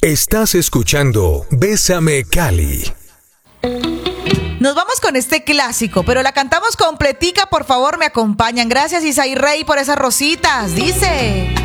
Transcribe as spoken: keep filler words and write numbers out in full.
Estás escuchando Bésame Cali. Nos vamos con este clásico, pero la cantamos completica, por favor, me acompañan. Gracias, Isaí Rey, por esas rositas. Dice...